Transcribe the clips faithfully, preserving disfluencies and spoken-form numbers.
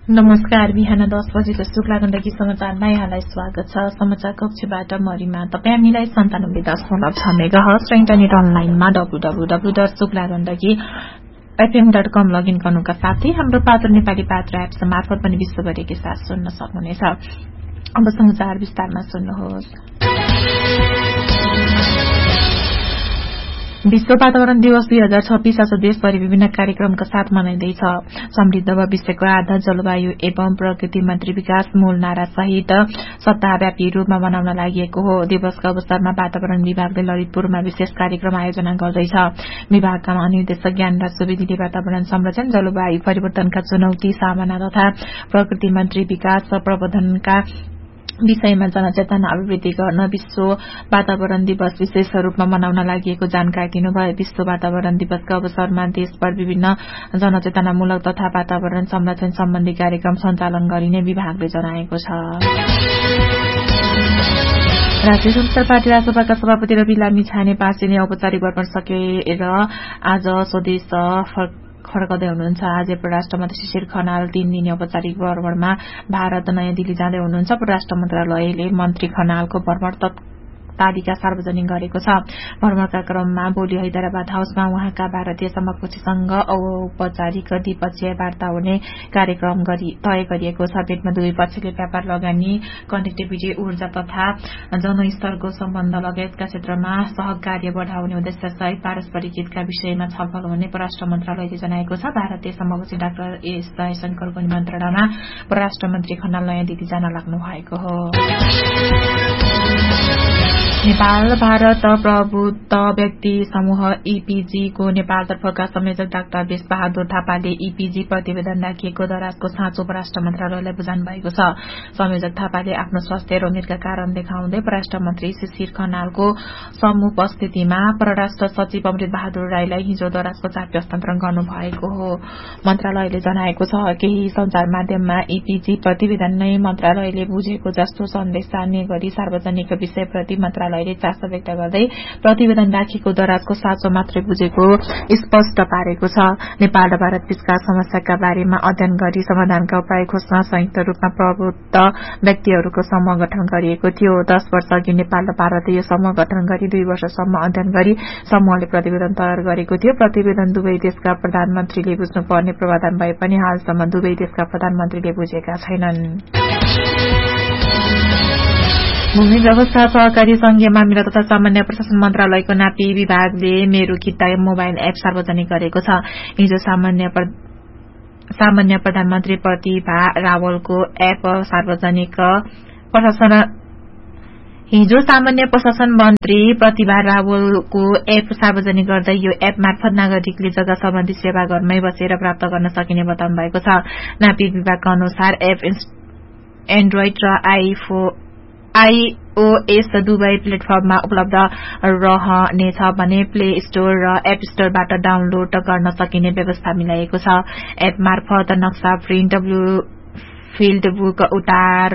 नमस्कार। बिहान दस बजेको शुक्ला गण्डकी समाचारमा यहाँलाई स्वागत छ। समाचार कक्षबाट मरिमा। तपाईँ हामीलाई सन्तानब्बे दशमलव छ मेगाहर्ज र इन्टरनेट अनलाइनमा W W W dot Shukla Gandaki FM dot com login गर्नुका साथै हाम्रो पात्र नेपाली पात्र एप्स मार्फत पनि विश्वभरिकै साथ सुन्न सक्नुहुनेछ। अब समाचार विस्तारमा सुन्नुहोस्। विश्व वातावरण दिवस दुई हजार छब्बीस आज देशभरि विभिन्न कार्यक्रमका साथ मनाइँदैछ। समृद्ध भविष्यको आधार जलवायु एवं प्रकृति मन्त्री विकास मूल नारा सहित सप्ताहव्यापी रूपमा मनाउन लागि हो। दिवसका अवसरमा वातावरण विभागले ललितपुरमा विशेष कार्यक्रम आयोजना गर्दैछ। विभागका महानिर्देशक ज्ञानराज सुवेदीले वातावरण संरक्षण, जलवायु परिवर्तनका चुनौती, सामना तथा प्रकृति मन्त्री विकास प्रबन्धनका विषयमा जनचेतना अभिवृद्धि गर्न विश्व वातावरण दिवस विशेष रूपमा मनाउन लागि जानकारी दिनुभयो। विश्व वातावरण दिवसका अवसरमा देशभर विभिन्न जनचेतनामूलक तथा वातावरण संरक्षण सम्बन्धी कार्यक्रम सञ्चालन गरिने विभागले जनाएको छ। राष्ट्रिय स्वतन्त्र पार्टी राजसभाका सभापति रवि लामी छाने पाँचदिने औपचारिक भ्रमण सकेर आज स्वदेश फर्कदै हुनुहुन्छ। आज परराष्ट्र मन्त्री शिशिर खनाल तीन दिने औपचारिक भ्रमणमा भारत नयाँ दिल्ली जाँदै हुनुहुन्छ। परराष्ट्र मन्त्रालयले मन्त्री खनालको भ्रमण तालिका सार्वजनिक गरेको छ। भ्रमणका क्रममा भोलि हैदराबाद हाउसमा उहाँका भारतीय समकक्षीसँग औपचारिक द्विपक्षीय वार्ता हुने कार्यक्रम तय गरिएको छ। भेटमा दुवै पक्षले व्यापार, लगानी, कनेक्टिभिटी, ऊर्जा तथा जनस्तरको सम्बन्ध लगायतका क्षेत्रमा सहकार्य बढाउने उद्देश्यसहित पारस्परिक हितका विषयमा छलफल हुने परराष्ट्र मन्त्रालयले जनाएको छ। भारतीय समकक्षी डाक्टर एस जयशंकरको निमन्त्रणामा परराष्ट्र मन्त्री खनाल नयाँ दिल्ली जान लाग्नु भएको हो। नेपाल भारत प्रबुद्ध व्यक्ति समूह ईपीजी को नेपालतर्फका संयोजक डाक्टर बेसबहादुर थापाले ईपीजी प्रतिवेदन राखिएको दराजको साँचो परराष्ट्र मन्त्रालयलाई बुझाउनु भएको छ। संयोजक थापाले आफ्नो स्वास्थ्य रोगका कारण देखाउँदै परराष्ट्र मन्त्री शिशिर खनालको समुपस्थितिमा परराष्ट्र सचिव अमृत बहादुर राईलाई हिजो दराजको चापी हस्तान्तरण गर्नुभएको हो। मन्त्रालयले जनाएको छ, केही सञ्चार माध्यममा ईपीजी प्रतिवेदन नै मन्त्रालयले बुझेको जस्तो सन्देश सार्ने गरी सार्वजनिक विषयप्रति मन्त्रालय चासो व्यक्त गर्दै प्रतिवेदन राखेको दराजको साँचो मात्रै बुझेको स्पष्ट पारेको छ। नेपाल र भारत बीचका समस्याका बारेमा अध्ययन गरी समाधानका उपाय खोज्न संयुक्त रूपमा प्रबुद्ध व्यक्तिहरूको समूह गठन गरिएको थियो। दश वर्ष अघि नेपाल र भारतले यो समूह गठन गरी दुई वर्षसम्म अध्ययन गरी समूहले प्रतिवेदन तयार गरेको थियो। प्रतिवेदन दुवै देशका प्रधानमन्त्रीले बुझ्नुपर्ने प्रावधान भए पनि हालसम्म दुवै देशका प्रधानमन्त्रीले बुझेका छैनन्। भूमि व्यवस्था, सहकारी संघीय मामिला तथा सामान्य प्रशासन मन्त्रालयको नापी विभागले मेरो किता मोबाइल एप सार्वजनिक गरेको छ। हिजो सामान्य सामान्य प्रधानमन्त्री प्रतिभा रावलको एप सार्वजनिक प्रशासन हिजो सामान्य प्रशासन मन्त्री प्रतिभा रावलको एप सार्वजनिक गर्दै यो एप मार्फत नागरिकले जग्गा सम्बन्धी सेवा घरमै बसेर प्राप्त गर्न सकिने बताउनु भएको छ। नापी विभागका अनुसार एप एन्ड्रोइड र आइफोन आईओएस दुवै प्लेटफर्ममा उपलब्ध रहनेछ भने प्ले स्टोर र एप स्टोरबाट डाउनलोड गर्न सकिने व्यवस्था मिलाइएको छ। एप मार्फत नक्सा प्रिन्ट, फिल्ड बुक उतार,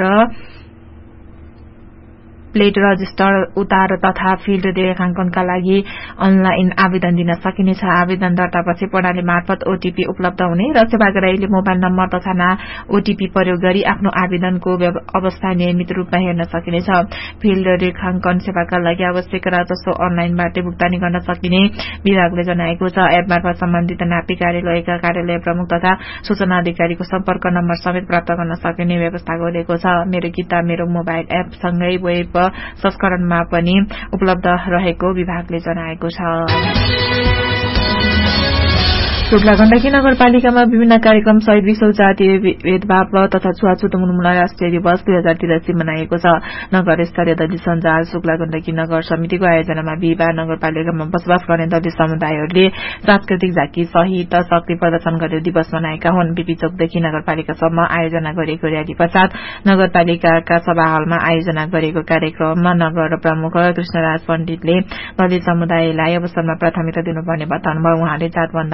प्लेट रजिस्टर उतार तथा फिल्ड रेखांकनका लागि अनलाइन आवेदन दिन सकिनेछ। आवेदन दर्तापछि प्रणाली मार्फत ओटीपी उपलब्ध हुने र सेवाग्राहीले मोबाइल नम्बर तथा ओटीपी प्रयोग गरी आफ्नो आवेदनको अवस्था नियमित रूपमा हेर्न सकिनेछ। फिल्ड रेखांकन सेवाका लागि आवश्यक राजस्व अनलाइनबाट भुक्तानी गर्न सकिने विभागले जनाएको छ। एप मार्फत सम्बन्धित नापी कार्यालयका कार्यालय प्रमुख तथा सूचना अधिकारीको सम्पर्क नम्बर समेत प्राप्त गर्न सकिने व्यवस्था गरिएको छ। मेरो किता मेरो मोबाइल एप सँगै वेब संस्करणमा पनि उपलब्ध रहेको विभागले जनाएको छ। शुक्ला गण्डकी नगरपालिकामा विभिन्न कार्यक्रम सहित विश्व जातीय भेदभाव तथा छुवाछुत उन्मूलन राष्ट्रिय दिवस दुई हजार तिरासी मनाइएको छ। नगर स्तरीय दलित सञ्जाल शुक्ला गण्डकी नगर समितिको आयोजनामा बिहिबार नगरपालिकामा बसोबास गर्ने दलित समुदायहरूले सांस्कृतिक झाँकी सहित शक्ति प्रदर्शन गरेर दिवस मनाएका हुन्। बीपी चौकदेखि नगरपालिकासम्म आयोजना गरिएको र्याली पश्चात नगरपालिकाका सभा हलमा आयोजना गरेको कार्यक्रममा नगर प्रमुख कृष्णराज पण्डितले दलित समुदायलाई अवसरमा प्राथमिकता दिनुपर्ने बताउनुभयो। उहाँले जातभन्दा वर्गका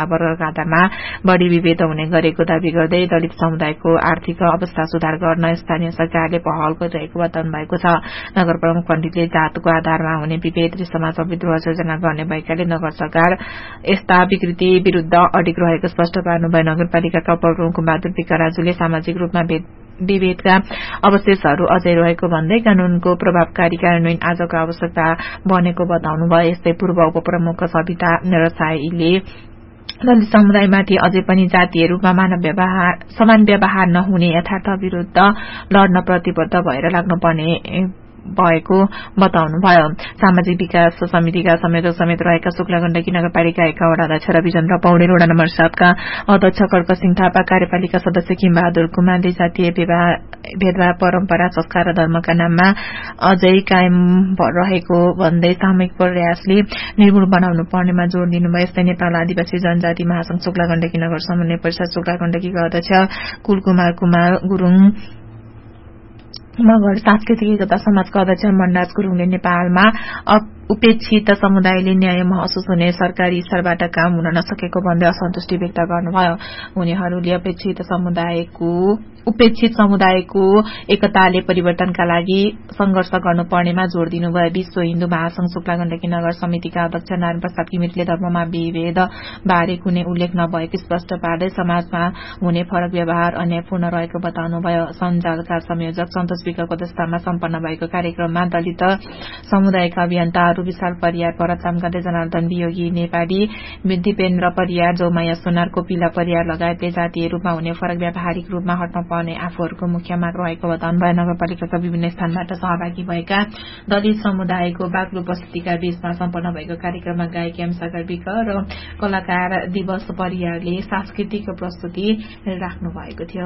आधारमा बढ़ी विभेद हुने गरेको दावी गर्दै दलित समुदायको आर्थिक अवस्था सुधार गर्न स्थानीय सरकारले पहल गरिरहेको बताउनु भएको छ। नगर प्रमुख पण्डितले जातको आधारमा हुने विभेद र समाजमा विद्रोह सृजना गर्ने भएकाले नगर सरकार यस्ता विकृति विरूद्ध अडिग रहेको स्पष्ट पार्नुभयो। नगरपालिकाका उपप्रमुख बहादुर विक राजुले सामाजिक रूपमा विभेदका अवशेषहरू अझै रहेको भन्दै कानूनको प्रभावकारी कार्यान्वयन आजको आवश्यकता बनेको बताउनुभयो। यस्तै पूर्व उपप्रमुख सविता रसाईले दलित समुदायमाथि अझै पनि जातीय रूपमा मानव व्यवहार समान व्यवहार नहुने यथार्थ विरूद्ध लड्न प्रतिबद्ध भएर लाग्नुपर्ने भएको बताउनुभयो। सामाजिक विकास समितिका संयोजक समेत रहेका शुक्ला गण्डकी नगरपालिका एका वडा अध्यक्ष रविचन्द्र पौडेल, वडा नम्बर सातका अध्यक्ष कर्क सिंह थापा, कार्यपालिका सदस्य किम बहादुर कुमारले जातीय भेदभाव परम्परा संस्कार र धर्मका नाममा अझै कायम रहेको भन्दै सामूहिक प्रयासले निर्मूल बनाउनु पर्नेमा जोड़ दिनुभयो। यस्तै नेपाल आदिवासी जनजाति महासंघ शुक्ला गण्डकी नगर समन्वय परिषद शुक्ला गण्डकीका अध्यक्ष कुलकुमार कुमार गुरूङ, मगर सांस्कृतिक एकता समाजका अध्यक्ष मनराज गुरूङले नेपालमा उपेक्षित समुदायले न्याय महसुस हुने सरकारी स्तरबाट काम हुन नसकेको भन्दै असन्तुष्टि व्यक्त गर्नुभयो। उनीहरूले अपेक्षित समुदायको उपेक्षित समुदायको एकताले परिवर्तनका लागि संघर्ष गर्नुपर्नेमा जोड़ दिनुभयो। विश्व हिन्दू महासंघ शुक्ला गण्डकी नगर समितिका अध्यक्ष नारायण प्रसाद किमितले धर्ममा विभेद बारे कुनै उल्लेख नभएको स्पष्ट पार्दै समाजमा हुने फरक व्यवहार अन्यायपूर्ण रहेको बताउनुभयो। सञ्जालका संयोजक सन्तोष विकको अध्यक्षतामा सम्पन्न भएको कार्यक्रममा दलित समुदायका अभियन्ताहरू विशाल परियार, भरत लामगादे, जनार्दन वियोगी नेपाली, दिपेन्द्र परियार, जौमाया सोनार, कोपिला परियार लगायतले जातीय रूपमा हुने फरक व्यावहारिक रूपमा हट्न पर्ने आफूहरूको मुख्य माग रहेको बताउनुभयो। नगरपालिकाका विभिन्न स्थानबाट सहभागी भएका दलित समुदायको बाक्लो उपस्थितिका बीचमा सम्पन्न भएको कार्यक्रममा गायकी सागर विक र कलाकार दिवस परियारले सांस्कृतिक प्रस्तुति राख्नु भएको थियो।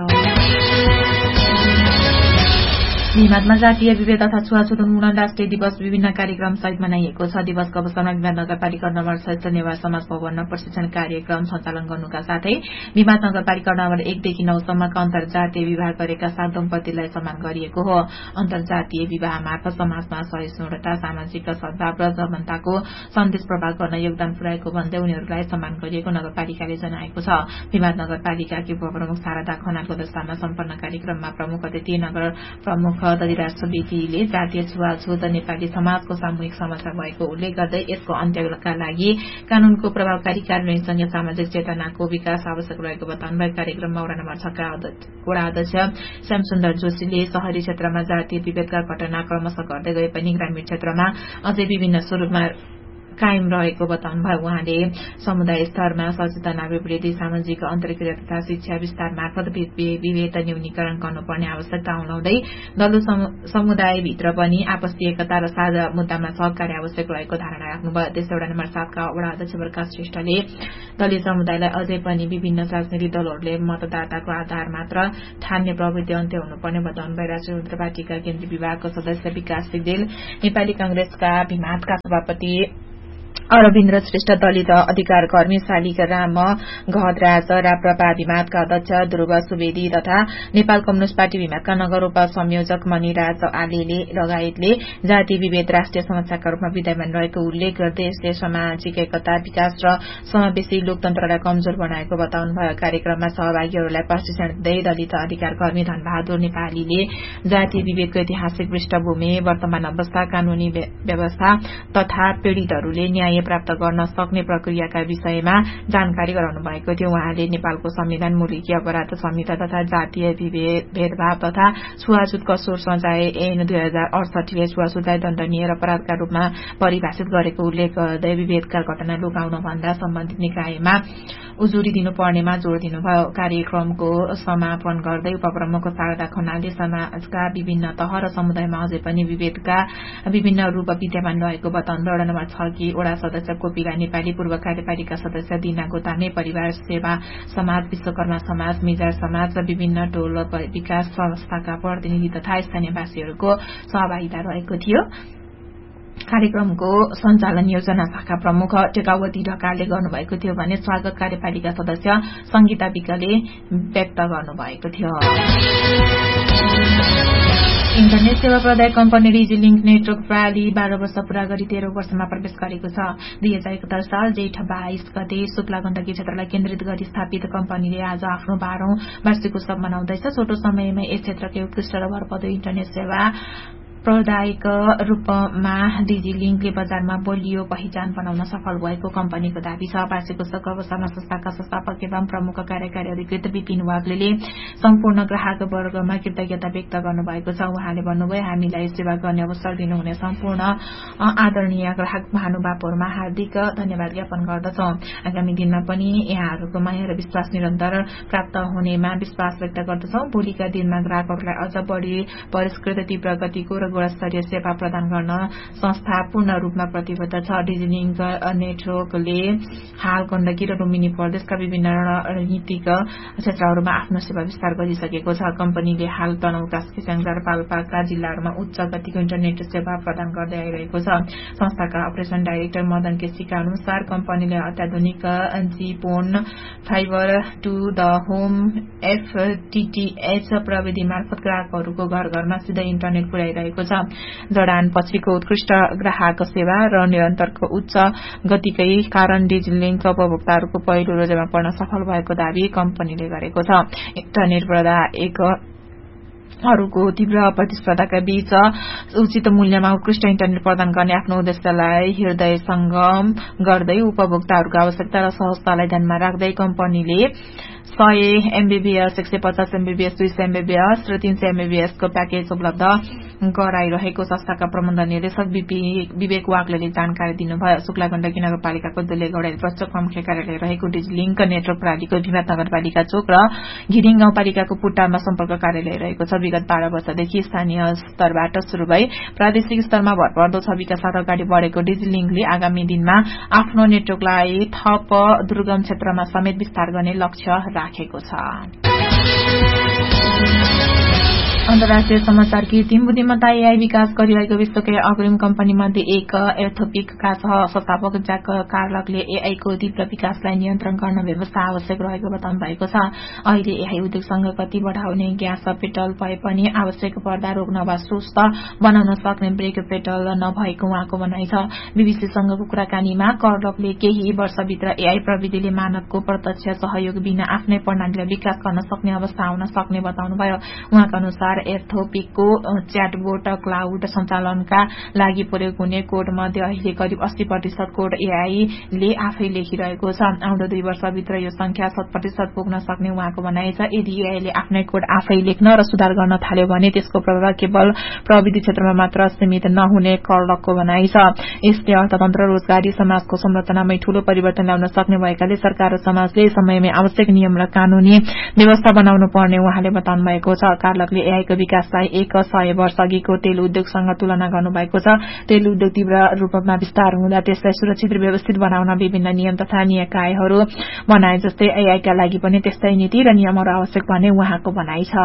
विवादमा जातीय विभेद तथा छुवाछुत उन्मूलन राष्ट्रिय दिवस विभिन्न कार्यक्रम सहित मनाइएको छ। दिवसको अवसरमा विवाद नगरपालिका नम्बर सहित नेवार समाज भवनमा प्रशिक्षण कार्यक्रम सञ्चालन गर्नुका साथै विवाद नगरपालिका नम्बर एकदेखि नौसम्मका अन्तर्जातीय विवाह गरेका सात दम्पतिलाई सम्मान गरिएको हो। अन्तर्जातीय विवाह मार्फत समाजमा सहिष्णुता, सामाजिक सद्भाव र समानताको सन्देश प्रभाव गर्न योगदान पुर्याएको भन्दै उनीहरूलाई सम्मान गरिएको नगरपालिकाले जनाएको छ। विवाद नगरपालिकाकी उपप्रमुख शारदा खनालको अध्यक्षतामा सम्पन्न कार्यक्रममा प्रमुख अतिथि नगर प्रमुख दलिराज सुवेदीले जातीय छुवाछुत नेपाली समाजको सामूहिक समस्या भएको उल्लेख गर्दै यसको अन्त्यका लागि कानूनको प्रभावकारी कार्यान्वयनसँगै सामाजिक चेतनाको विकास आवश्यक रहेको बताउनुभयो। कार्यक्रममा वडा नम्बर छका वडा अध्यक्ष श्यामसुन्दर जोशीले शहरी क्षेत्रमा जातीय विभेदका घटना क्रमशः घट्दै गए पनि ग्रामीण क्षेत्रमा अझै विभिन्न स्वरूपमा कायम रहेको बताउनुभयो। उहाँले समुदाय स्तरमा सचेतना वृद्धि, सामाजिक अन्तर्क्रिया तथा शिक्षा विस्तार मार्फत विभेद न्यूनीकरण गर्नुपर्ने आवश्यकता उठाउँदै दलित समुदायभित्र पनि आपसी एकता र साझा मुद्दामा सहकारी आवश्यक रहेको धारणा राख्नुभयो। त्यसै वडा नम्बर सातका वडा अध्यक्ष प्रकाश श्रेष्ठले दलित समुदायलाई अझै पनि विभिन्न राजनैतिक दलहरूले मतदाताको आधार मात्र ठान्ने प्रवृत्ति अन्त्य हुनुपर्ने बताउनुभयो। राष्ट्रिय स्वतन्त्र पार्टीका केन्द्रीय विभागको सदस्य विकास सिग्देल, नेपाली कांग्रेसका भिमातका सभापति अरविन्द्र श्रेष्ठ, दलित अधिकार कर्मी शालिका राम घदराज, राप्रपा भिमातका अध्यक्ष ध्रुव सुवेदी तथा नेपाल कम्युनिष्ट पार्टी भिमातका नगर उप संयोजक मणिराज आलेले लगायतले जाति विभेद राष्ट्रिय समस्याका रूपमा विद्यमान रहेको उल्लेख गर्दै यसले सामाजिक एकता, विकास र समावेशी लोकतन्त्रलाई कमजोर बनाएको बताउनुभयो। कार्यक्रममा सहभागीहरूलाई प्रशिक्षण दिँदै दलित अधिकार कर्मी धनबहादुर नेपालीले जाति विभेदको ऐतिहासिक पृष्ठभूमि, वर्तमान अवस्था, कानूनी व्यवस्था तथा पीड़ितहरूले न्याय प्राप्त गर्न सक्ने प्रक्रियाका विषयमा जानकारी गराउनु भएको थियो। उहाँले नेपालको संविधान, मुलुकी अपराध संहिता तथा जातीय भेदभाव तथा छुवाछुत कसुर सजाय ऐन दुई हजार अडसठीले छुवाछुतलाई दण्डनीय अपराधका रूपमा परिभाषित गरेको उल्लेख गर्दै विभेदका घटना लुकाउन भन्दा सम्बन्धित निकायमा उजुरी दिनुपर्नेमा जोड़ दिनुभयो। कार्यक्रमको समापन गर्दै उपप्रमुख शारदा खनालले समाजका विभिन्न तह र समुदायमा अझै पनि विभेदका विभिन्न रूप विद्यमान रहेको बताउनु। वडा नम्बर छ की वडा सदस्य कोपिला नेपाली, पूर्व कार्यपालिका सदस्य दिना गोतामे, परिवार सेवा समाज, विश्वकर्मा समाज, मिजार समाज र विभिन्न टोल विकास संस्थाका प्रतिनिधि तथा स्थानीयवासीहरूको सहभागिता रहेको थियो। कार्यक्रमको सञ्चालन योजना शाखा प्रमुख टेकावती ढकालले गर्नुभएको थियो भने स्वागत कार्यपालिका सदस्य संगीता विकले व्यक्त गर्नुभएको थियो। इन्टरनेट सेवा प्रदायक कम्पनी डिजिलिंक नेटवर्क प्रणाली बाह्र वर्ष पूरा गरी तेह्र वर्षमा प्रवेश गरेको छ। दुई हजार एकहत्तर साल जेठ बाइस गते शुक्ला गण्डकी क्षेत्रलाई केन्द्रित गरी स्थापित कम्पनीले आज आफ्नो बाह्रौं वार्षिक उत्सव मनाउँदैछ। छोटो समयमै यस क्षेत्रकै उत्कृष्ट र भरपर्दो इन्टरनेट सेवा प्रदायक रूपमा डिजिलिंकले बजारमा बलियो पहिचान बनाउन सफल भएको कम्पनीको दावी छ। वार्षिक उत्सवको अवसरमा संस्थाका संस्थापक एवं प्रमुख कार्यकारी अधिकृत विपिन वाग्लेले सम्पूर्ण ग्राहक वर्गमा कृतज्ञता व्यक्त गर्नुभएको छ। उहाँले भन्नुभयो, हामीलाई सेवा गर्ने अवसर दिनुहुने सम्पूर्ण आदरणीय ग्राहक महानुभावहरूमा हार्दिक धन्यवाद ज्ञापन गर्दछौं। आगामी दिनमा पनि यहाँहरूको माया र विश्वास निरन्तर प्राप्त हुनेमा विश्वास व्यक्त गर्दछौं। भोलिका दिनमा ग्राहकहरूलाई अझ बढी परिष्कृत तीव्र गतिको र गुणस्तरीय सेवा प्रदान गर्न संस्था पूर्ण रूपमा प्रतिबद्ध छ। डिजिलिंक नेटवर्कले हाल गण्डकी र लुम्बिनी प्रदेशका विभिन्न रणनीतिक क्षेत्रहरूमा आफ्नो सेवा विस्तार गरिसकेको छ। कम्पनीले हाल तनहुँ, कास्की, स्याङ्जा र पाल्पाका जिल्लाहरूमा उच्च गतिको इन्टरनेट सेवा प्रदान गर्दै आइरहेको छ। संस्थाका अपरेसन डाइरेक्टर मदन केसीका अनुसार कम्पनीले अत्याधुनिक जीपोन fibre to the home FTTH प्रविधि मार्फत ग्राहकहरूको घर घरमा सिधै इन्टरनेट पुर्याइरहेको छ। जडान पछिको उत्कृष्ट ग्राहक सेवा र निरन्तरको उच्च गतिकै कारण डिजिलिंक उपभोक्ताहरूको पहिलो रोजेमा पर्न सफल भएको दावी कम्पनीले गरेको छ। इन्टरनेट प्रदायक हरूको तीव्र प्रतिस्पर्धाका बीच उचित मूल्यमा उत्कृष्ट इन्टरनेट प्रदान गर्ने आफ्नो उद्देश्यलाई हृदयसंगम गर्दै उपभोक्ताहरूको आवश्यकता र सहजतालाई ध्यानमा राख्दै कम्पनीले सय एमबीबीएस, एक सय पचास एमबीबीएस, दुई सय एमबीबीएस र तीन सय एमबीबीएस को प्याकेज उपलब्ध गराइरहेको संस्थाका प्रबन्ध निर्देशक विवेक वाग्लेले जानकारी दिनुभयो। शुक्ला गण्डकी नगरपालिकाको दुलेगौडा प्रचोकमा मुख्य कार्यालय रहेको डिजिलिंक नेटवर्क प्रणालीको भीमराज नगरपालिका चोक र घिरिङ गाउँपालिकाको पुट्टामा सम्पर्क कार्यालय रहेको छ। विगत बाह्र वर्षदेखि स्थानीय स्तरबाट शुरू भई प्रादेशिक स्तरमा भरपर्दो छविका साथ अगाडि बढ़ेको डिजिलिंकले आगामी दिनमा आफ्नो नेटवर्कलाई थप दुर्गम क्षेत्रमा समेत विस्तार गर्ने लक्ष्य राखेको छ। अन्तर्राष्ट्रिय समाचार कृत्रिम बुद्धिमत्ता एआई विकास गरिरहेको विश्वकै अग्रिम कम्पनी मध्ये एक एर्थोपिकका सह-संस्थापक ज्याक कार्लकले एआईको तीव्र विकासलाई नियन्त्रण गर्न व्यवस्था आवश्यक रहेको बताउनु भएको छ। अहिले एआई उद्योगसँग गति बढ़ाउने ग्यास पेट्रोल भए पनि आवश्यक पर्दा रोक्न वा स्वस्थ बनाउन सक्ने ब्रेक पेट्रोल नभएको उहाँको भनाइ छ। बीबीसीसँगको कुराकानीमा कार्लकले केही वर्षभित्र एआई प्रविधिले मानवको प्रत्यक्ष सहयोग बिना आफ्नै प्रणालीलाई विकास गर्न सक्ने अवस्था आउन सक्ने बताउनुभयो। उहाँका अनुसार एर्थोपिकको च्याटबोट क्लाउड सञ्चालनका लागि प्रयोग हुने कोड मध्ये अहिले करिब अस्सी प्रतिशत कोड एआईले आफै लेखिरहेको छ। आउँदो दुई वर्षभित्र यो संख्या शत प्रतिशत पुग्न सक्ने उहाँको भनाइ छ। यदि एआईले आफ्नै कोड आफै लेख्न र सुधार गर्न थाल्यो भने त्यसको प्रभाव केवल प्रविधि क्षेत्रमा मात्र सीमित नहुने कार्लकको भनाइ छ। यसले अर्थतन्त्र, रोजगारी, समाजको संरचनामै ठूलो परिवर्तन ल्याउन सक्ने भएकाले सरकार र समाजले समयमै आवश्यक नियम र कानूनी व्यवस्था बनाउनु पर्ने उहाँले बताउनु भएको छ। कार्लकले एआईको विकासलाई एक सय वर्ष अघिको तेल उद्योगसँग तुलना गर्नुभएको छ। तेल उद्योग तीव्र रूपमा विस्तार हुँदा त्यसलाई सुरक्षित र व्यवस्थित बनाउन विभिन्न नियम तथा निकायहरू बनाए जस्तै एआईका लागि पनि त्यस्तै नीति र नियमहरू आवश्यक भन्ने उहाँको भनाइ छ।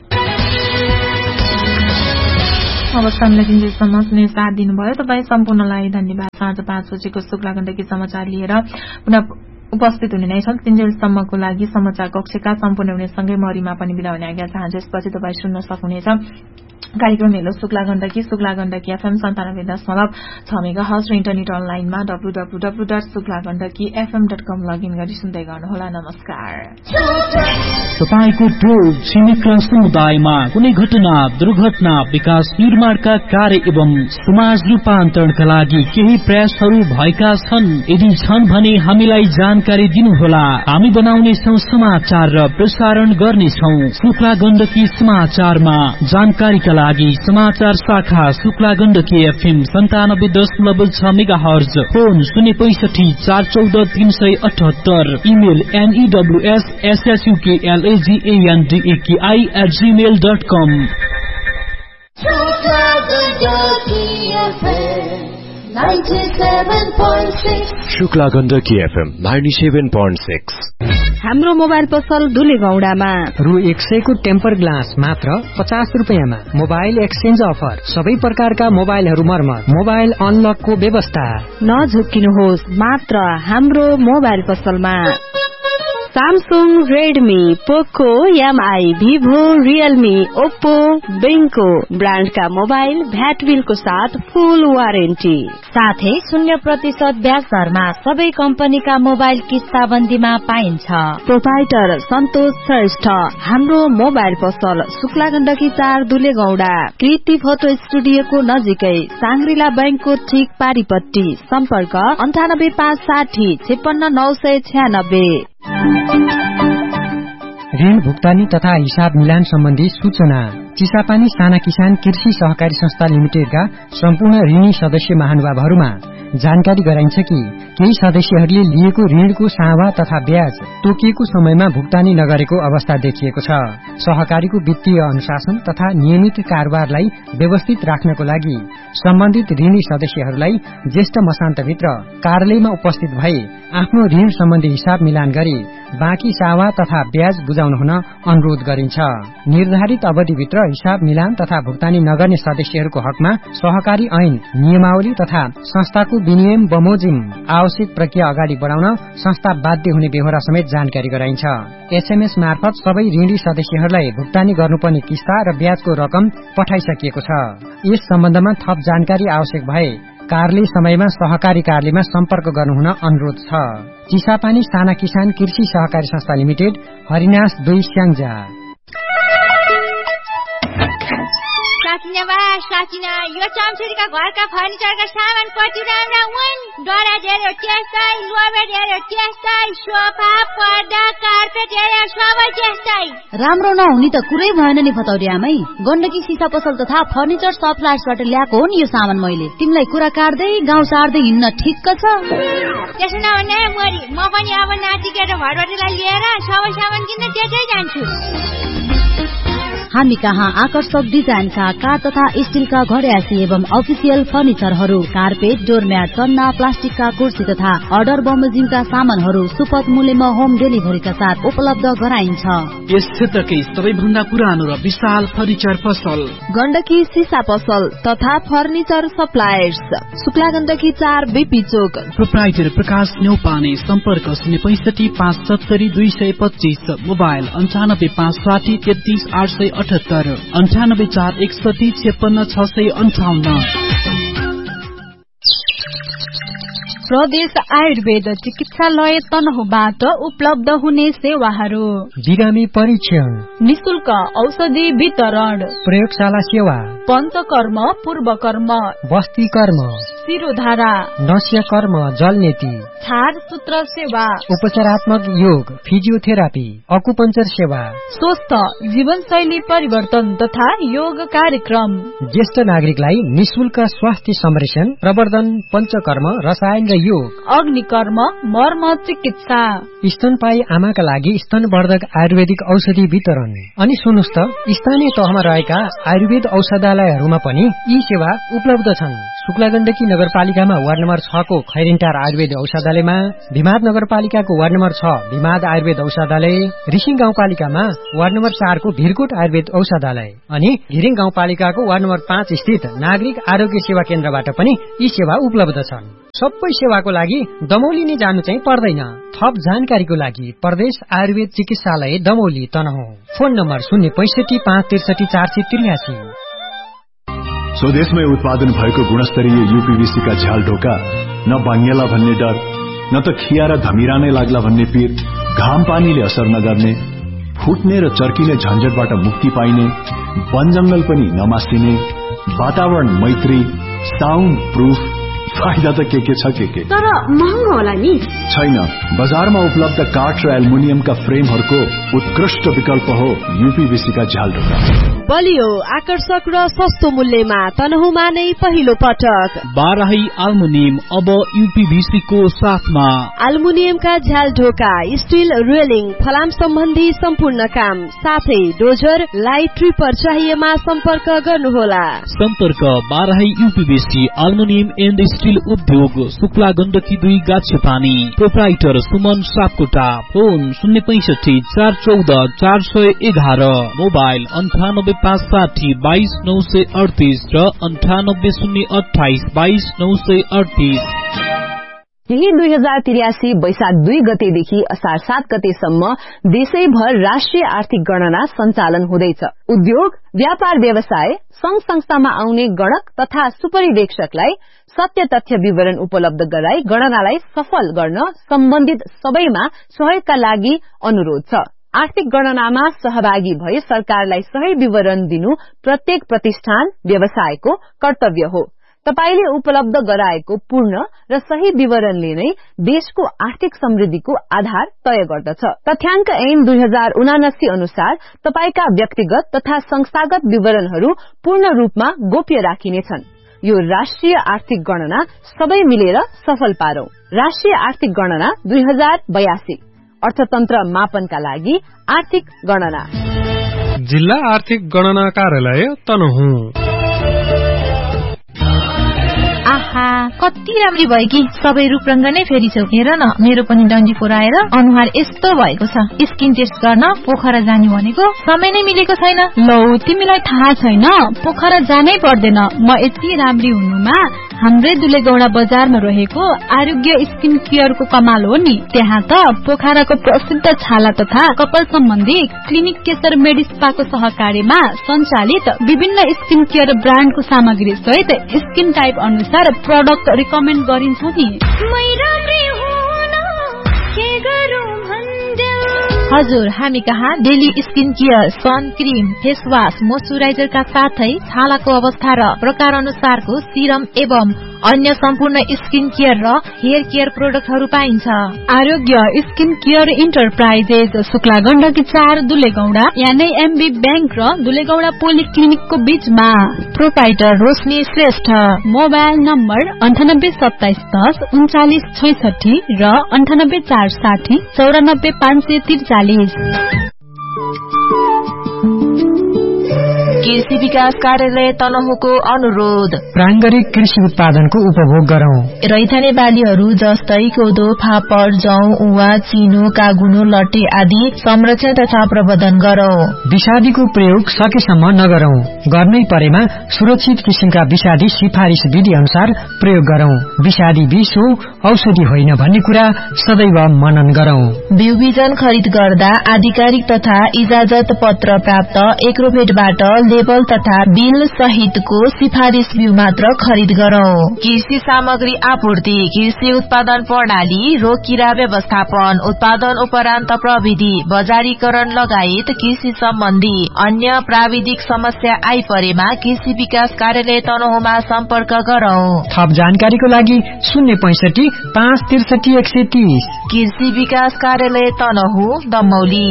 अवस्थानलाई दिनसम्म सुने साथ दिनुभयो। तपाईँ सम्पूर्णलाई धन्यवाद। साँझ पाँच बजेको शुक्ला गण्डकी समाचार लिएर पुनः उपस्थित हुने नै छन्। तिनजेलसम्मको लागि समाचार कक्षका सम्पूर्ण हुनेसँगै मरिमा पनि बिदा हुने आज्ञा चाहन्छु। यसपछि तपाईँ सुन्न सक्नुहुनेछ कार्यक्रम हेलो शुक्ला गण्डकी शुक्ला गण्डकी एफएम सन्तानब्बे दशमलव छ मेगा हर्ज र इन्टरनेट अनलाइनमा W W W dot Shukla Gandaki FM dot com login गरी सुन्दै गर्नुहोला। नमस्कार। तपाईको टोल छिमेक र समुदायमा कुनै घटना, दुर्घटना, विकास निर्माणका कार्य एवं समाज रूपान्तरणका लागि केही प्रयासहरू भएका छन्? यदि छन् भने हामीलाई जानकारी दिनुहोला। हामी बनाउनेछौं समाचार र प्रसारण गर्नेछौं। शुक्ला गण्डकी समाचारमा जानकारीका लागि समाचार शाखा शुक्ला गण्डकी एफएम सन्तानब्बे दशमलव छ मेगा हर्ज, फोन शून्य पैंसठी चार चौध तीन सय अठहत्तर, email एनईडब्ल्यूएस एसएसयूकेएलएजीएनडीएकेआई at Gmail dot com. Shukla Gandaki FM ninety-seven point six। हाम्रो मोबाइल पसल धुलेगौडामा रु एक सय को टेम्पर ग्लास मात्र पचास रुपियाँमा। मोबाइल एक्सचेन्ज अफर, सबै प्रकारका मोबाइलहरू मर्मत, मोबाइल अनलकको व्यवस्था। नझुक्किनुहोस्, मात्र हाम्रो मोबाइल पसलमा। सैमसंग, रेडमी, पोको, एमआई, भिभो, रियलमी, ओप्पो, बेंको ब्रांड का मोबाइल भ्याट बिल को साथ फुल वारेन्टी, साथै शून्य प्रतिशत ब्याज दरमा सबै कम्पनीका मोबाइल किस्ताबन्दीमा पाइन्छ। प्रोपाइटर सन्तोष श्रेष्ठ। हाम्रो मोबाइल पसल शुक्ला गण्डकी चार दुलेगौडा, कृति फोटो स्टुडियोको नजिकै, सांग्रिला बैंकको ठीक पारीपट्टि। सम्पर्क अन्ठानब्बे पाँच साठी छेपन्न नौ सय छ्यानब्बे। ऋण भुक्तानी तथा हिसाब मिलान सम्बन्धी सूचना। चिसापानी साना किसान कृषि सहकारी संस्था लिमिटेडका सम्पूर्ण ऋणी सदस्य महानुभावहरूमा जानकारी गराइन्छ कि केही सदस्यहरूले लिएको ऋणको सावा तथा ब्याज तोकिएको समयमा भुक्तानी नगरेको अवस्था देखिएको छ। सहकारीको वित्तीय अनुशासन तथा नियमित कारोबारलाई व्यवस्थित राख्नको लागि सम्बन्धित ऋणी सदस्यहरूलाई ज्येष्ठ मसान्तभित्र कार्यालयमा उपस्थित भई आफ्नो ऋण सम्बन्धी हिसाब मिलान गरी बाँकी सावा तथा ब्याज बुझाउन हुन अनुरोध गरिन्छ। निर्धारित अवधिभित्र हिसाब मिलान तथा भुक्तानी नगर्ने सदस्यहरूको हकमा सहकारी ऐन, नियमावली तथा संस्थाको विनियम बमोजिम आवश्यक प्रक्रिया अगाडि बढाउन संस्था बाध्य हुने बेहोरा समेत जानकारी गराइन्छ। एसएमएस मार्फत सबै ऋणी सदस्यहरूलाई भुक्तानी गर्नुपर्ने किस्ता र ब्याजको रकम पठाइसकिएको छ। यस सम्बन्धमा थप जानकारी आवश्यक भए कार्यालय समयमा सहकारी कार्यालयमा सम्पर्क गर्नुहुन अनुरोध छ। चिसापानी साना किसान कृषि सहकारी संस्था लिमिटेड, हरिनास दुई स्याङ्जा। साकिना साकिना यो चम्चुरीका घरका फर्निचरका सामान कति राम्रा हुन्। डरा हेर्यो त्यस्तै, लोभेट हेर्यो त्यस्तै, सोफा, पर्दा, कार्पेट हेर्यो सबै त्यस्तै। राम्रो नहुने त कुरै भएन नि भतौरी आमै। गण्डकी सिसा पसल तथा फर्निचर सप्लायर्सबाट ल्याएको हो नि यो सामान मैले। तिमीलाई कुरा काट्दै गाउँ सार्दै हिँड्न ठिक्क छ। त्यसो नभने मरी म पनि अब नातिके र भरवटीलाई लिएर सबै सामान किन्न त्यतै जान्छु। हामी कहाँ आकर्षक डिजाइनका काठ तथा स्टीलका घड्यासी एवं अफिसियल फर्निचरहरू, कार्पेट, डोरम्याट, चन्ना, प्लास्टिकका कुर्सी तथा अर्डर बमोजिमका सामानहरू सुपथ मूल्यमा होम डेलिभरीका साथ उपलब्ध गराइन्छ। यस क्षेत्रकै सबैभन्दा पुरानो र विशाल फर्निचर पसल गण्डकी सिसा पसल तथा फर्निचर सप्लायर्स, शुक्ला गण्डकी चार बीपी चोक। प्रोप्राइटर प्रकाश न्यौपाने। सम्पर्क शून्य पैंसठी पाँच सत्तरी दुई सय पच्चीस। मोबाइल अन्ठानब्बे पाँच साठी तेत्तीस आठ सय अठहत्तर, अन्ठानब्बे चार एकसठी छेपन्न छ सय अन्ठाउन्न। प्रदेश आयुर्वेद चिकित्सालय तनहुबाट उपलब्ध हुने सेवाहरू: बिरामी परीक्षण, निशुल्क औषधि वितरण, प्रयोगशाला सेवा, पञ्चकर्म, पूर्वकर्म, बस्ती कर्म, शिरोधारा, नस्य कर्म, जलनेती, छार सूत्र सेवा, उपचारात्मक योग, फिजियोथेरापी, अकुपञ्चर सेवा, स्वस्थ जीवनशैली परिवर्तन तथा योग कार्यक्रम। ज्येष्ठ नागरिकलाई निशुल्क स्वास्थ्य संरक्षण, प्रवर्धन, पञ्चकर्म, रसायन र योग, अग्निकर्म, मर्म चिकित्सा, स्तनपायी आमाका लागि स्तनवर्धक आयुर्वेदिक औषधि वितरण। अनि सुन्नुस् त, स्थानीय तहमा रहेका आयुर्वेद औषधालयहरूमा पनि यी सेवा उपलब्ध छन्। शुक्ला गण्डकी नगरपालिकामा वार्ड नम्बर छ को खैरिन्टार आयुर्वेद औषधालयमा, भिमाद नगरपालिकाको वार्ड नम्बर छ भिमाद आयुर्वेद औषधालय, रिसिङ गाउँपालिकामा वार्ड नम्बर चार को भिरकोट आयुर्वेद औषधालय अनि घिरिङ गाउँपालिकाको वार्ड नम्बर पाँच स्थित नागरिक आरोग्य सेवा केन्द्रबाट पनि यी सेवा उपलब्ध छन्। सबै सेवाको लागि दमौली नै जानु चाहिँ पर्दैन। थप जानकारीको लागि प्रदेश आयुर्वेद चिकित्सालय दमौली तनहुँ। फोन नम्बर शून्य पैंसठी पाँच त्रिसठी चार सय त्रियासी। स्वदेशमै उत्पादन भएको गुणस्तरीय यूपीवीसी का झ्याल ढोका न बाङ्गेला भन्ने डर, न त खिया र धमिरा नै लाग्ला भन्ने पीर, घाम पानीले असर नगर्ने, फुट्ने र चर्किने झन्झटबाट मुक्ति पाइने, वन जंगल पनि नमासिने, वातावरण मैत्री, साउन्ड प्रूफ, फाइदा त के के छ के के, तर महँगो होला नि? छैन, बजारमा उपलब्ध काठ र एल्युमिनियमका फ्रेमहरूको उत्कृष्ट विकल्प हो यूपीवीसी का झ्याल ढोका। बलियो, आकर्षक र सस्तो मूल्यमा तनहुमा नै पहिलो पटक बाराही एल्युमिनियम अब यूपीवीसी को साथमा। एल्युमिनियमका झ्याल ढोका, स्टील रेलिङ, फलाम सम्बन्धी सम्पूर्ण काम, साथै डोजर, लाइट ट्रिपर चाहिएमा सम्पर्क गर्नुहोला। सम्पर्क Barahi UPVC aluminium and steel उद्योग शुक्ला गण्डकी दुई गाछेपानी प्रोप्राइटर सुमन सापकोटा फोन शून्य पैंसठी चार चौध चार सय एघार मोबाइल अन्ठानब्बे पाँच साठी बाइस नौ सय अडतीस र अन्ठानब्बे शून्य अठाइस बाइस नौ सय अडतीस। यही दुई हजार त्रियासी वैशाख दुई गतेदेखि असार सात गतेसम्म देशैभर राष्ट्रिय आर्थिक गणना सञ्चालन हुँदैछ। उद्योग व्यापार व्यवसाय संघ संस्थामा आउने गणक तथा सुपरिवेक्षकलाई सत्य तथ्य विवरण उपलब्ध गराई गणनालाई सफल गर्न सम्बन्धित सबैमा सहयोगका लागि अनुरोध छ। आर्थिक गणनामा सहभागी भई सरकारलाई सही विवरण दिनु प्रत्येक प्रतिष्ठान व्यवसायको कर्तव्य हो। तपाईले उपलब्ध गराएको पूर्ण र सही विवरणले नै देशको आर्थिक समृद्धिको आधार तय गर्दछ। तथ्याङ्क ऐन दुई हजार उनासी अनुसार तपाईका व्यक्तिगत तथा संस्थागत विवरणहरू पूर्ण रूपमा गोप्य राखिनेछन्। यो राष्ट्रिय आर्थिक गणना सबै मिलेर सफल पारौं। राष्ट्रिय आर्थिक गणना दुई हजार बयासी अर्थतन्त्र मापनका लागि आर्थिक गणना। जिल्ला आर्थिक गणना कार्यालय तनहुँ। आहा कति राम्री भयो कि सबै रूपरंग नै फेरिछौ। हेर न मेरो पनि डन्डी फोराएर अनुहार यस्तो भएको छ। स्किन टेस्ट गर्न पोखरा जाने भनेको समय नै मिलेको छैन। लौ तिमीलाई थाहा छैन पोखरा जानै पर्दैन। म यति राम्री हुनुमा हाम्रै दुलेगौडा बजारमा रहेको आरोग्य स्किन केयरको कमाल हो नि। त्यहाँ त पोखराको प्रसिद्ध छाला तथा कपाल सम्बन्धी क्लिनिक केशर मेडिस्पाको सहकार्यमा सञ्चालित विभिन्न स्किन केयर ब्रान्डको सामग्री सहित स्किन टाइप अनुसार प्रोडक्ट रिकमेन्ड गरिन्छ नि। हजुर हामी कहाँ daily skin care sun cream face wash मोइस्चराइजरका साथै छालाको अवस्था र प्रकार अनुसारको सिरम एवं अन्य सम्पूर्ण स्किन केयर र हेयर केयर प्रोडक्टहरू पाइन्छ। आरोग्य skin care enterprises Shukla Gandaki चार दुलेगौडा यानी एमबी बैंक र दुलेगौडा पोलिक्लिनिकको बीचमा। प्रोपाइटर रोशनी श्रेष्ठ। मोबाइल नम्बर अन्ठानब्बे सत्ताइस दस उन्चालिस छैसठी र अन्ठानब्बे चार साठी चौरानब्बे पाँच सय त्रिचालिस। कृषि विकास कार्यालय तनहुँको अनुरोध प्राङ्गरिक कृषि उत्पादनको उपभोग गरौं। रैथाने बालीहरू जस्तै कोदो फापर जौ उवा चिनो कागुनो लट्टे आदि संरक्षण तथा प्रबन्धन गरौं। विषादीको प्रयोग सकेसम्म नगरौं। गर्नै परेमा सुरक्षित किसिमका विषादी सिफारिस विधि अनुसार प्रयोग गरौं। विषादी विष हो औषधि होइन भन्ने कुरा सदैव मनन गरौं। बिउ बिजन खरिद गर्दा आधिकारिक तथा इजाजत पत्र प्राप्त एग्रोभेटबाट लेबल तथा बिल सहितको सिफारिस बिउ मात्र खरिद गरौं। कृषि सामग्री आपूर्ति कृषि उत्पादन प्रणाली रोग किरा व्यवस्थापन उत्पादन उपरान्त प्रविधि बजारीकरण लगायत कृषि सम्बन्धी अन्य प्राविधिक समस्या आइपरेमा कृषि विकास कार्यालय तनहुँमा सम्पर्क गरौं। थप जानकारीको लागि शून्य पैंसठी पाँच त्रिसठी एक सय तीस। कृषि विकास कार्यालय तनहुँ दमौली।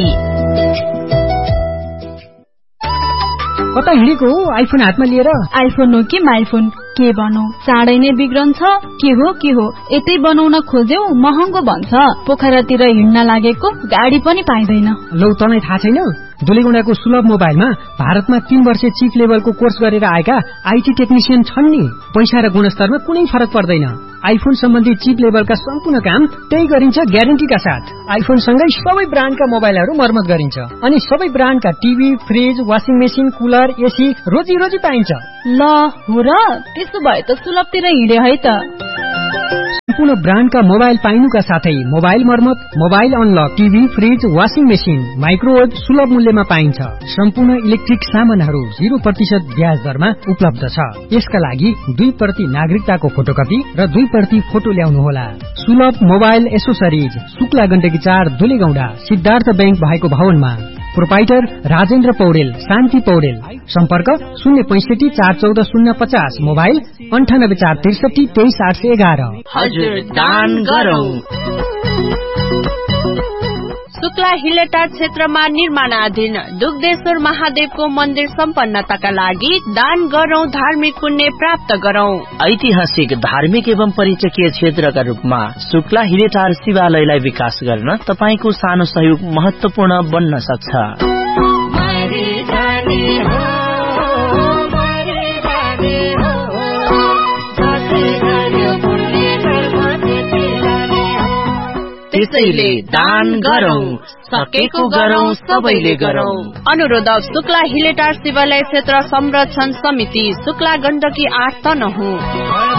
कता हिँडेको आइफोन हातमा लिएर? आइफोन हो कि माइफोन के भनौ चाँडै नै बिग्रन्छ। के हो के हो यतै बनाउन खोज्यौ महँगो भन्छ। पोखरातिर हिँड्न लागेको गाडी पनि पाइँदैन। लौ तँलाई थाहा छैन दुलेगौडाको सुलभ मोबाइलमा भारतमा तीन वर्ष चिप लेभलको कोर्स गरेर आएका आईटी टेक्निशियन छन् नि। पैसा र गुणस्तरमा कुनै फरक पर्दैन। आइफोन सम्बन्धी चिप लेभलका सम्पूर्ण काम त्यही गरिन्छ ग्यारेन्टीका साथ। आइफोन सँगै सबै ब्रान्डका मोबाइलहरू मर्मत गरिन्छ अनि सबै ब्रान्डका TV fridge washing machine cooler AC रोजी रोजी पाइन्छ। ल हो र त्यसो भए त सुलभतिर हिँडे है त। सम्पूर्ण ब्रान्डका मोबाइल पाइनुका साथै मोबाइल मर्मत mobile unlock TV fridge washing machine microwave सुलभ मूल्यमा पाइन्छ। सम्पूर्ण इलेक्ट्रिक सामानहरू जीरो प्रतिशत ब्याज दरमा उपलब्ध छ। यसका लागि दुई प्रति नागरिकताको फोटोकपी र दुई प्रति फोटो ल्याउनुहोला। सुलभ मोबाइल एसोसरिज शुक्ला गण्डकी चार दुलेगौडा सिद्धार्थ बैंक भएको भवनमा। प्रोपाइटर राजेन्द्र पौडेल शान्ति पौडेल। सम्पर्क शून्य पैंसठी चार चौध शून्य पचास मोबाइल अन्ठानब्बे चार त्रिसठी तेइस आठ सय एघार। हजुर दान गरौं। शुक्ला हिलेटार क्षेत्रमा निर्माणाधीन दुग्धेश्वर महादेवको मन्दिर सम्पन्नताका लागि दान गरौं धार्मिक पुण्य प्राप्त गरौं। ऐतिहासिक धार्मिक एवं पर्यटकीय क्षेत्रका रूपमा शुक्ला हिलेटार शिवालयलाई विकास गर्न तपाईको सानो सहयोग महत्वपूर्ण बन्न सक्छ। त्यसैले दान गरौं, सकेको गरौं, सबैले गरौं। अनुरोधक शुक्ला हिलेटार शिवालय क्षेत्र संरक्षण समिति, शुक्ला गण्डकी आठ तनहुँ।